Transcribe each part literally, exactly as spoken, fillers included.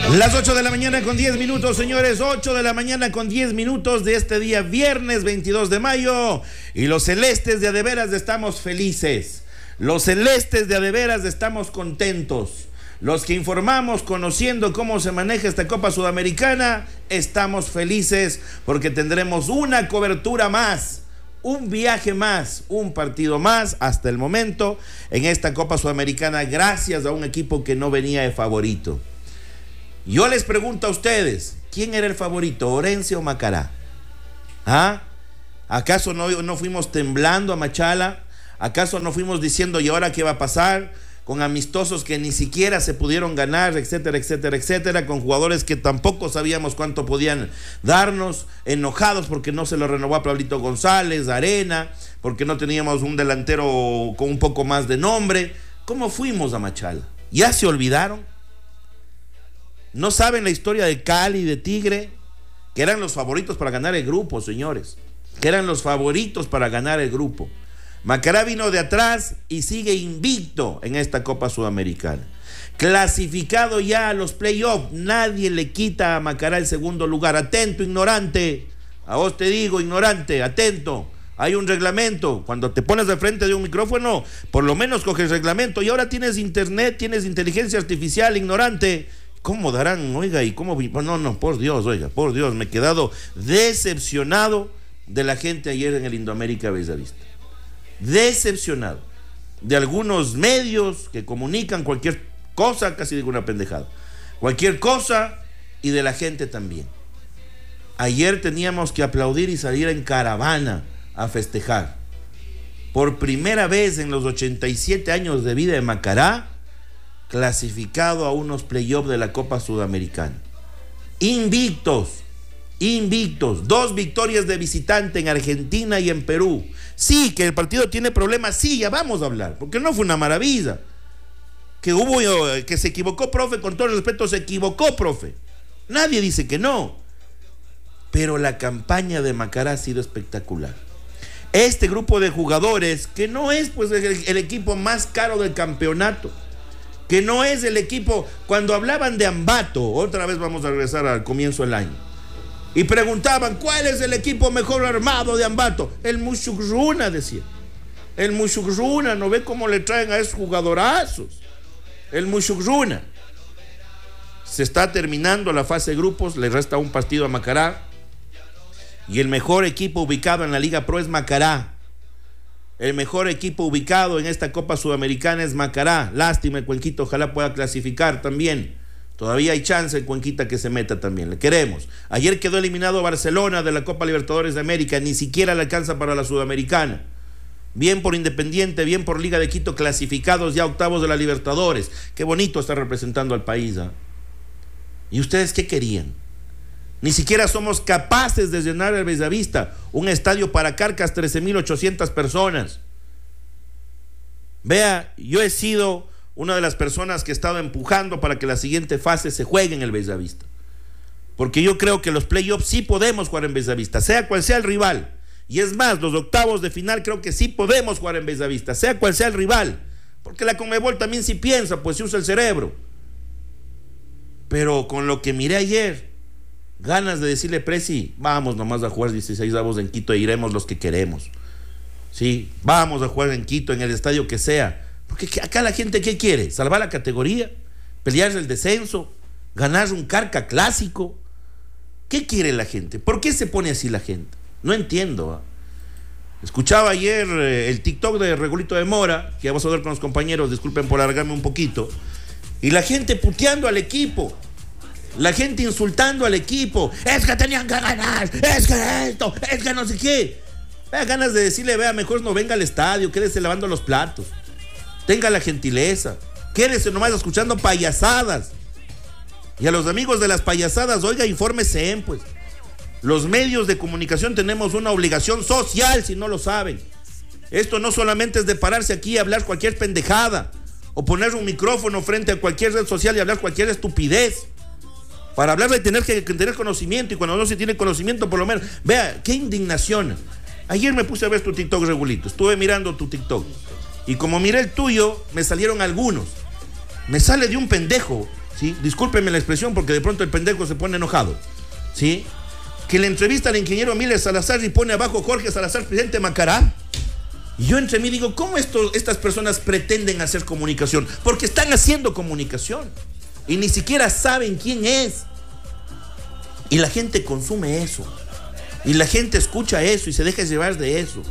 Las ocho de la mañana con diez minutos, señores, ocho de la mañana con diez minutos de este día viernes veintidós de mayo, y los celestes de a de veras estamos felices, los celestes de a de veras estamos contentos, los que informamos conociendo cómo se maneja esta Copa Sudamericana, estamos felices porque tendremos una cobertura más, un viaje más, un partido más hasta el momento en esta Copa Sudamericana, gracias a un equipo que no venía de favorito. Yo les pregunto a ustedes, ¿quién era el favorito, Orense o Macará? ¿Ah? ¿Acaso no, no fuimos temblando a Machala? ¿Acaso no fuimos diciendo, ¿y ahora qué va a pasar? Con amistosos que ni siquiera se pudieron ganar, etcétera, etcétera, etcétera, con jugadores que tampoco sabíamos cuánto podían darnos, enojados porque no se lo renovó a Pablito González, Arena, porque no teníamos un delantero con un poco más de nombre. ¿Cómo fuimos a Machala? ¿Ya se olvidaron? ¿No saben la historia de Cali y de Tigre? Que eran los favoritos para ganar el grupo, señores. Que eran los favoritos para ganar el grupo. Macará vino de atrás y sigue invicto en esta Copa Sudamericana. Clasificado ya a los playoffs. Nadie le quita a Macará el segundo lugar. Atento, ignorante. A vos te digo, ignorante, atento. Hay un reglamento. Cuando te pones al frente de un micrófono, por lo menos coges el reglamento. Y ahora tienes internet, tienes inteligencia artificial, ignorante. ¿Cómo darán? Oiga, y cómo... No, no, por Dios, oiga, por Dios. Me he quedado decepcionado de la gente ayer en el Indoamérica Bellavista. Decepcionado de algunos medios que comunican cualquier cosa, casi digo una pendejada, cualquier cosa, y de la gente también. Ayer teníamos que aplaudir y salir en caravana a festejar. Por primera vez en los ochenta y siete años de vida de Macará, clasificado a unos playoffs de la Copa Sudamericana. Invictos, invictos, dos victorias de visitante en Argentina y en Perú. Sí, que el partido tiene problemas, sí, ya vamos a hablar, porque no fue una maravilla. Que hubo, que se equivocó, profe, con todo el respeto, se equivocó, profe. Nadie dice que no. Pero la campaña de Macará ha sido espectacular. Este grupo de jugadores, que no es pues el, el equipo más caro del campeonato, que no es el equipo, cuando hablaban de Ambato, otra vez vamos a regresar al comienzo del año, y preguntaban, ¿cuál es el equipo mejor armado de Ambato? El Mushugruna, decía. El Mushugruna, ¿no ve cómo le traen a esos jugadorazos? El Mushugruna. Se está terminando la fase de grupos, le resta un partido a Macará, y el mejor equipo ubicado en la Liga Pro es Macará. El mejor equipo ubicado en esta Copa Sudamericana es Macará. Lástima, el Cuenquita ojalá pueda clasificar también. Todavía hay chance el Cuenquita que se meta también. Le queremos. Ayer quedó eliminado Barcelona de la Copa Libertadores de América. Ni siquiera le alcanza para la Sudamericana. Bien por Independiente, bien por Liga de Quito, clasificados ya octavos de la Libertadores. Qué bonito estar representando al país, ¿eh? ¿Y ustedes qué querían? Ni siquiera somos capaces de llenar el Bellavista, un estadio para Carcas, trece mil ochocientas personas. Vea, yo he sido una de las personas que he estado empujando para que la siguiente fase se juegue en el Bellavista. Porque yo creo que los playoffs sí podemos jugar en Bellavista, sea cual sea el rival. Y es más, los octavos de final creo que sí podemos jugar en Bellavista, sea cual sea el rival. Porque la Conmebol también sí piensa, pues sí usa el cerebro. Pero con lo que miré ayer, ganas de decirle, Presi, vamos nomás a jugar dieciséis avos en Quito e iremos los que queremos. Sí, vamos a jugar en Quito, en el estadio que sea. Porque acá la gente, ¿qué quiere? ¿Salvar la categoría? ¿Pelearse el descenso? ¿Ganar un Carca clásico? ¿Qué quiere la gente? ¿Por qué se pone así la gente? No entiendo. ¿eh? Escuchaba ayer eh, el TikTok de Regulito de Mora, que vamos a ver con los compañeros, disculpen por alargarme un poquito, y la gente puteando al equipo. La gente insultando al equipo. Es que tenían que ganar, es que esto, es que no sé qué. Vea, ganas de decirle, vea, mejor no venga al estadio, quédese lavando los platos. Tenga la gentileza. Quédese nomás escuchando payasadas. Y a los amigos de las payasadas, oiga, infórmese, pues. Los medios de comunicación tenemos una obligación social, si no lo saben. Esto no solamente es de pararse aquí y hablar cualquier pendejada, o poner un micrófono frente a cualquier red social y hablar cualquier estupidez. Para hablar de tener que tener conocimiento, y cuando no se tiene conocimiento, por lo menos, vea, qué indignación. Ayer me puse a ver tu TikTok, Regulito, estuve mirando tu TikTok, y como miré el tuyo, me salieron algunos. Me sale de un pendejo ¿sí? Discúlpenme la expresión porque de pronto el pendejo se pone enojado, ¿sí? Que le entrevista al ingeniero Miller Salazar y pone abajo Jorge Salazar, presidente de Macará. Y yo entre mí digo, ¿cómo esto, estas personas pretenden hacer comunicación? Porque están haciendo comunicación y ni siquiera saben quién es. Y la gente consume eso. Y la gente escucha eso y se deja llevar de eso.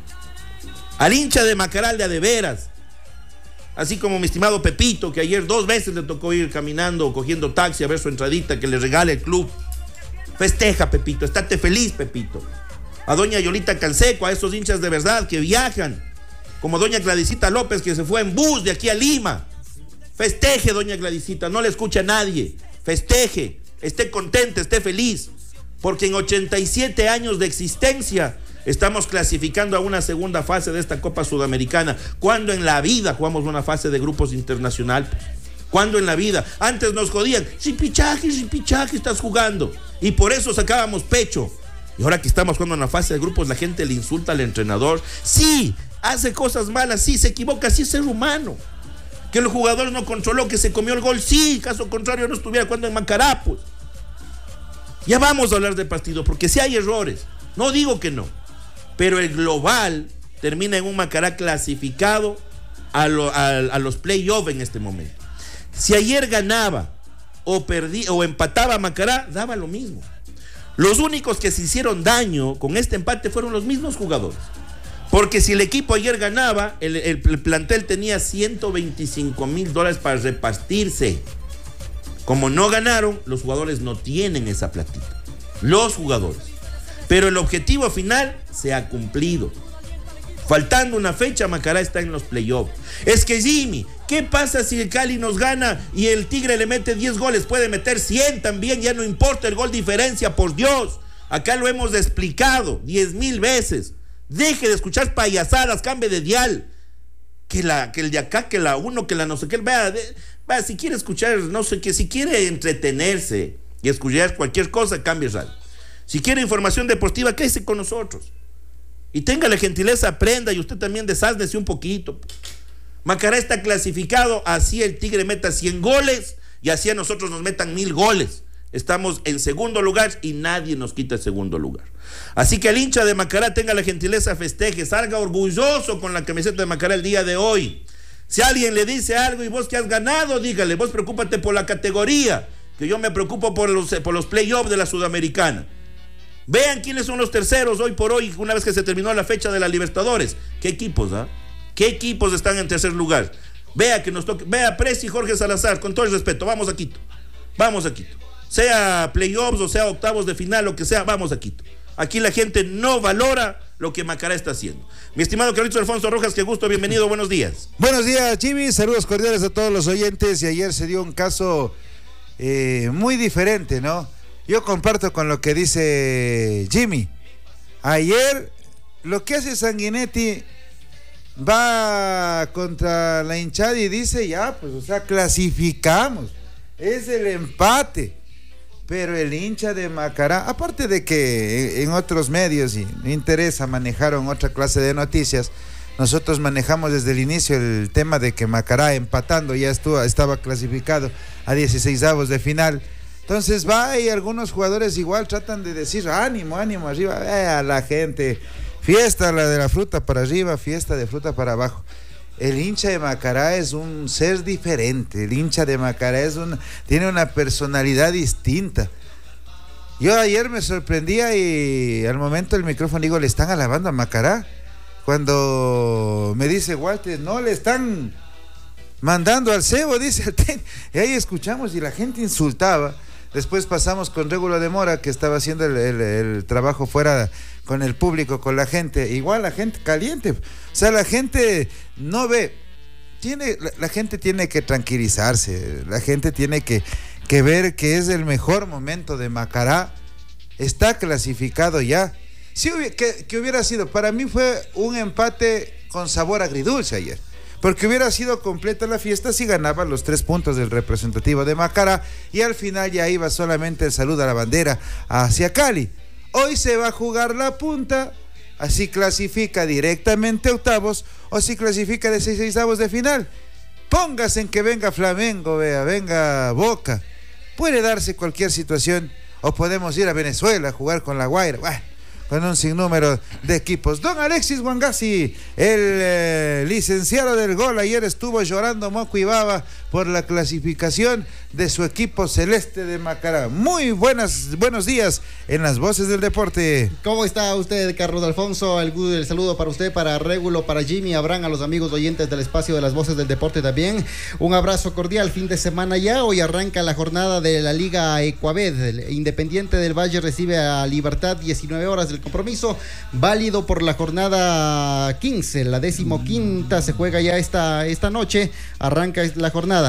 Al hincha de Macará de a de veras, así como mi estimado Pepito, que ayer dos veces le tocó ir caminando o cogiendo taxi a ver su entradita que le regale el club. Festeja, Pepito, estate feliz, Pepito. A doña Yolita Canseco, a esos hinchas de verdad que viajan, como doña Gladysita López, que se fue en bus de aquí a Lima. Festeje, doña Gladysita, no le escucha a nadie. Festeje, esté contenta, esté feliz, porque en ochenta y siete años de existencia estamos clasificando a una segunda fase de esta Copa Sudamericana. ¿Cuándo en la vida jugamos una fase de grupos internacional? ¿Cuándo en la vida? Antes nos jodían, sin pichaje, sin pichaje estás jugando. Y por eso sacábamos pecho. Y ahora que estamos jugando en la fase de grupos, la gente le insulta al entrenador. Sí, hace cosas malas, sí, se equivoca, sí es ser humano. Que el jugador no controló, que se comió el gol, sí, caso contrario no estuviera jugando en Macará, pues. Ya vamos a hablar de partido, porque sí hay errores, no digo que no, pero el global termina en un Macará clasificado a, lo, a, a los playoffs en este momento. Si ayer ganaba o, perdí, o empataba Macará, daba lo mismo. Los únicos que se hicieron daño con este empate fueron los mismos jugadores. Porque si el equipo ayer ganaba, el, el, el plantel tenía ciento veinticinco mil dólares para repartirse. Como no ganaron, los jugadores no tienen esa platita. Los jugadores. Pero el objetivo final se ha cumplido. Faltando una fecha, Macará está en los playoffs. Es que Jimmy, ¿qué pasa si el Cali nos gana y el Tigre le mete diez goles? Puede meter cien también, ya no importa el gol diferencia, por Dios. Acá lo hemos explicado diez mil veces. Deje de escuchar payasadas, cambie de dial. Que, la, que el de acá, que la uno, que la no sé qué. Vea, vea, si quiere escuchar, no sé qué, si quiere entretenerse y escuchar cualquier cosa, cambie radio. Si quiere información deportiva, quédese con nosotros. Y tenga la gentileza, aprenda, y usted también desháznese un poquito. Macará está clasificado, así el Tigre meta cien goles y así a nosotros nos metan mil goles. Estamos en segundo lugar y nadie nos quita el segundo lugar. Así que el hincha de Macará tenga la gentileza, festeje, salga orgulloso con la camiseta de Macará el día de hoy. Si alguien le dice algo y vos que has ganado, dígale, vos preocúpate por la categoría, que yo me preocupo por los, por los playoffs de la Sudamericana. Vean quiénes son los terceros hoy por hoy, una vez que se terminó la fecha de la Libertadores. ¿Qué equipos, ah? ¿Qué equipos están en tercer lugar? Vea que nos toque, vea Presi y Jorge Salazar, con todo el respeto, vamos a Quito. Vamos a Quito. Sea playoffs o sea octavos de final, lo que sea, vamos a Quito. Aquí la gente no valora lo que Macará está haciendo. Mi estimado Carlitos Alfonso Rojas, qué gusto, bienvenido, buenos días. Buenos días, Jimmy, saludos cordiales a todos los oyentes. Y ayer se dio un caso eh, muy diferente, ¿no? Yo comparto con lo que dice Jimmy. Ayer lo que hace Sanguinetti va contra la hinchada y dice, ya, pues, o sea, clasificamos. Es el empate. Pero el hincha de Macará, aparte de que en otros medios y me interesa, manejaron otra clase de noticias, nosotros manejamos desde el inicio el tema de que Macará empatando ya estuvo, estaba clasificado a dieciseisavos de final. Entonces va y algunos jugadores igual tratan de decir ánimo, ánimo arriba, eh, a la gente, fiesta la de la fruta para arriba, fiesta de fruta para abajo. El hincha de Macará es un ser diferente, el hincha de Macará es un, tiene una personalidad distinta. Yo ayer me sorprendía y al momento del micrófono digo, le están alabando a Macará. Cuando me dice Walter, no, le están mandando al cebo, dice, y ahí escuchamos y la gente insultaba. Después pasamos con Régulo de Mora, que estaba haciendo el, el, el trabajo fuera con el público, con la gente. Igual la gente caliente. O sea, la gente no ve. Tiene, la, la gente tiene que tranquilizarse. La gente tiene que, que ver que es el mejor momento de Macará. Está clasificado ya. Sí, que, que hubiera sido. Para mí fue un empate con sabor agridulce ayer. Porque hubiera sido completa la fiesta si ganaba los tres puntos del representativo de Macará y al final ya iba solamente el saludo a la bandera hacia Cali. Hoy se va a jugar la punta, así clasifica directamente a octavos o si clasifica de seisavos de final. póngase en que venga Flamengo, vea, venga Boca. Puede darse cualquier situación, o podemos ir a Venezuela a jugar con La Guaira. Bueno, con un sinnúmero de equipos. Don Alexis Wangasi, el eh, licenciado del gol, ayer estuvo llorando moco y baba por la clasificación de su equipo celeste de Macará. Muy buenas, buenos días en las voces del deporte. ¿Cómo está usted, Carlos Alfonso? El, el saludo para usted, para Régulo, para Jimmy, Abraham, a los amigos oyentes del espacio de las voces del deporte también. Un abrazo cordial, fin de semana ya. Hoy arranca la jornada de la Liga Ecuabed. El Independiente del Valle recibe a Libertad, diecinueve horas del compromiso, válido por la jornada quince, la decimoquinta se juega ya esta, esta noche, arranca la jornada.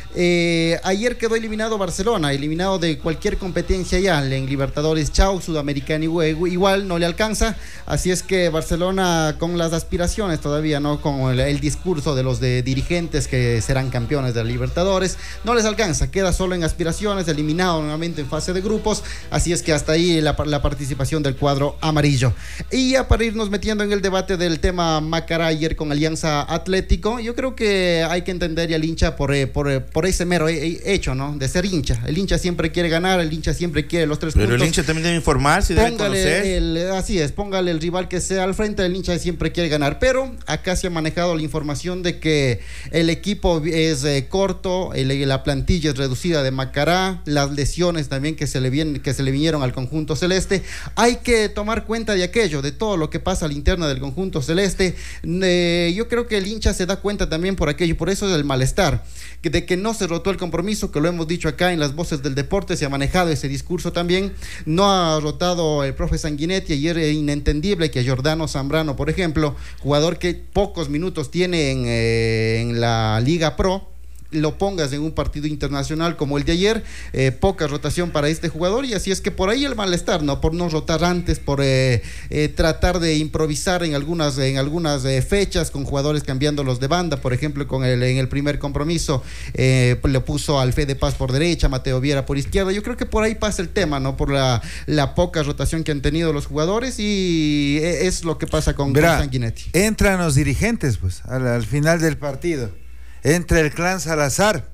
Eh, ayer quedó eliminado Barcelona, eliminado de cualquier competencia ya en Libertadores, chau, Sudamericana igual no le alcanza, así es que Barcelona con las aspiraciones todavía, no con el, el discurso de los de dirigentes que serán campeones de la Libertadores, no les alcanza, queda solo en aspiraciones, eliminado nuevamente en fase de grupos, así es que hasta ahí la, la participación del cuadro amarillo. Y ya para irnos metiendo en el debate del tema Macará ayer con Alianza Atlético, yo creo que hay que entender al hincha por, por, por por ese mero hecho, ¿no? De ser hincha. El hincha siempre quiere ganar, el hincha siempre quiere los tres Pero puntos. Pero el hincha también debe informarse, debe conocer. El, así es, póngale el rival que sea al frente, el hincha siempre quiere ganar. Pero acá se ha manejado la información de que el equipo es eh, corto, el, la plantilla es reducida de Macará, las lesiones también que se le vienen, que se le vinieron al conjunto celeste. Hay que tomar cuenta de aquello, de todo lo que pasa al interno del conjunto celeste. Eh, yo creo que el hincha se da cuenta también por aquello, por eso es el malestar, que de que no se rotó el compromiso, que lo hemos dicho acá en las voces del deporte, se ha manejado ese discurso también, no ha rotado el profe Sanguinetti, ayer es inentendible que a Giordano Zambrano, por ejemplo, jugador que pocos minutos tiene en, eh, en la Liga Pro, lo pongas en un partido internacional como el de ayer, eh, poca rotación para este jugador, y así es que por ahí el malestar, ¿no? Por no rotar antes, por eh, eh, tratar de improvisar en algunas, en algunas eh, fechas con jugadores cambiándolos de banda, por ejemplo, con el, en el primer compromiso eh, le puso al Fede Paz por derecha, Mateo Viera por izquierda. Yo creo que por ahí pasa el tema, ¿no? Por la, la poca rotación que han tenido los jugadores, y es lo que pasa con, con Sanguinetti. Entran los dirigentes, pues, al, al final del partido. Entra el clan Salazar.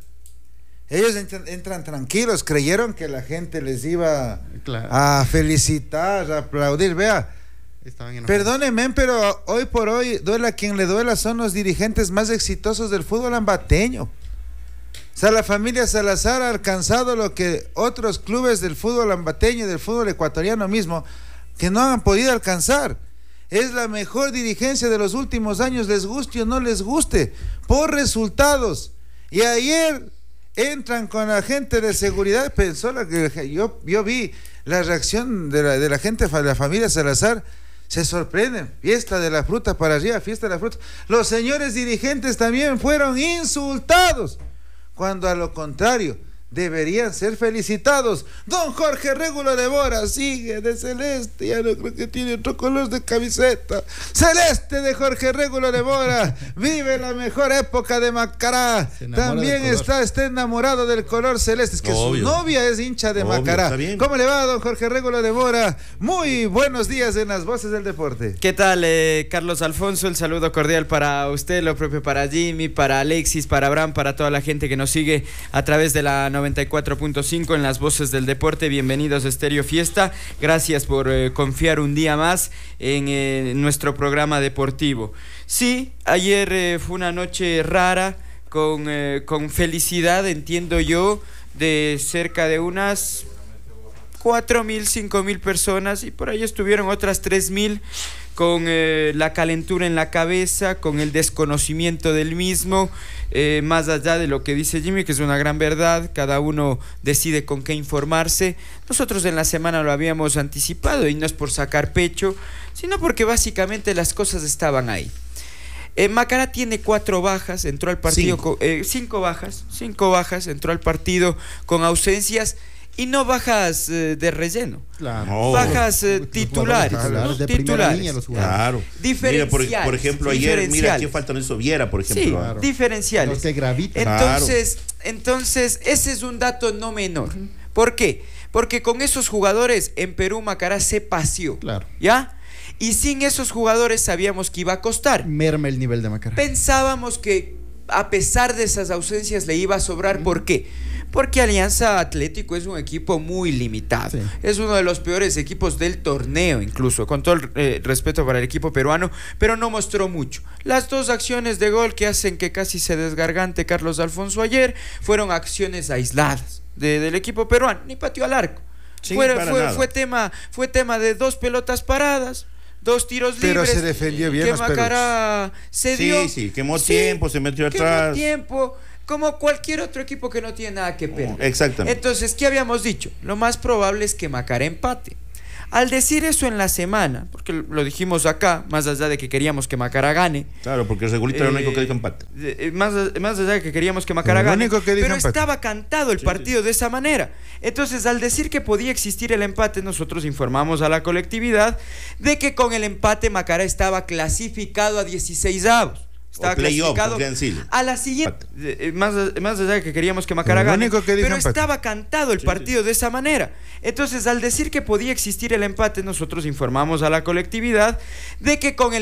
Ellos entran, entran tranquilos, creyeron que la gente les iba claro. a felicitar, a aplaudir. Vea, perdónenme, pero hoy por hoy, duela quien le duela, son los dirigentes más exitosos del fútbol ambateño. O sea, la familia Salazar ha alcanzado lo que otros clubes del fútbol ambateño, del fútbol ecuatoriano mismo, que no han podido alcanzar. Es la mejor dirigencia de los últimos años, les guste o no les guste, por resultados. Y ayer entran con la gente de seguridad, pensó la que yo, yo vi la reacción de la, de la gente de la familia Salazar, se sorprenden, fiesta de la fruta para arriba, fiesta de la fruta. Los señores dirigentes también fueron insultados, cuando a lo contrario deberían ser felicitados. Don Jorge Régulo de Bora sigue de celeste, ya no creo que tiene otro color de camiseta. Celeste de Jorge Régulo de Bora, vive la mejor época de Macará. También está, está enamorado del color celeste. Es que obvio, su novia es hincha de obvio, Macará. ¿Cómo le va, don Jorge Régulo de Bora? Muy buenos días en las voces del deporte. ¿Qué tal, eh, Carlos Alfonso? El saludo cordial para usted, lo propio para Jimmy, para Alexis, para Abraham, para toda la gente que nos sigue a través de la noventa y cuatro punto cinco en las voces del deporte. Bienvenidos a Estéreo Fiesta. Gracias por eh, confiar un día más en eh, nuestro programa deportivo. Sí, ayer eh, fue una noche rara, con, eh, con felicidad, entiendo yo, de cerca de unas cuatro mil, cinco mil personas, y por ahí estuvieron otras tres mil con eh, la calentura en la cabeza, con el desconocimiento del mismo, eh, más allá de lo que dice Jimmy, que es una gran verdad, cada uno decide con qué informarse. Nosotros en la semana lo habíamos anticipado, y no es por sacar pecho, sino porque básicamente las cosas estaban ahí. Eh, Macará tiene cuatro bajas, entró al partido cinco. Con, eh, cinco bajas, cinco bajas, entró al partido con ausencias. Y no bajas eh, de relleno, claro. no. bajas eh, titulares, claro, ¿no? de titulares. Línea, claro. Diferenciales. Mira, por, por ejemplo, ayer, mira, aquí faltan eso Viera, por ejemplo. Sí, claro. diferenciales. Los que gravitan. Entonces, claro. entonces, ese es un dato no menor. ¿Por qué? Porque con esos jugadores en Perú Macará se paseó, claro. ¿ya? Y sin esos jugadores sabíamos que iba a costar. Merma el nivel de Macará. Pensábamos que a pesar de esas ausencias le iba a sobrar. ¿Por qué? Porque Alianza Atlético es un equipo muy limitado. Sí. Es uno de los peores equipos del torneo, incluso, con todo el eh, respeto para el equipo peruano, pero no mostró mucho. Las dos acciones de gol que hacen que casi se desgargante Carlos Alfonso ayer fueron acciones aisladas de, del equipo peruano, ni pateó al arco. Sí, fue, fue, fue, tema, fue tema de dos pelotas paradas, dos tiros pero libres. Pero se defendió bien. Que Macará se dio. Sí, sí, quemó sí, tiempo, se metió quemó atrás. tiempo, como cualquier otro equipo que no tiene nada que perder. Oh, exactamente. Entonces, ¿qué habíamos dicho? Lo más probable es que Macará empate. Al decir eso en la semana, porque lo dijimos acá, más allá de que queríamos que Macará gane. Claro, porque el Segurito eh, era el único que dijo empate. Eh, más, más allá de que queríamos que Macará gane, único que dijo pero empate. Estaba cantado el sí, partido sí. de esa manera. Entonces, al decir que podía existir el empate, nosotros informamos a la colectividad de que con el empate Macará estaba clasificado a dieciseisavos. Estaba clasificado a la siguiente, eh, más, más allá de que queríamos que Macará gane, que pero empate. Estaba cantado el partido sí, sí. de esa manera. Entonces, al decir que podía existir el empate, nosotros informamos a la colectividad de que con el